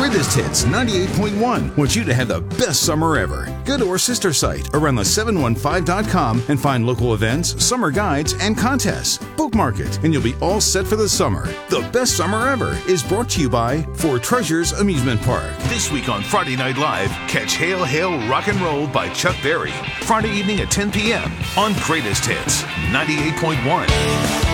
Greatest Hits 98.1 wants you to have the best summer ever. Go to our sister site, around715.com, and find local events, summer guides, and contests. Bookmark it, and you'll be all set for the summer. The best summer ever is brought to you by Four Treasures Amusement Park. This week on Friday Night Live, catch Hail Hail Rock and Roll by Chuck Berry. Friday evening at 10 p.m. on Greatest Hits 98.1.